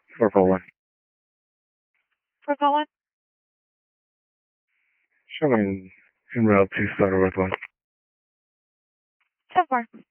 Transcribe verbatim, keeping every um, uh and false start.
four four one. four four one? Showing en route to Starter with one. ten four.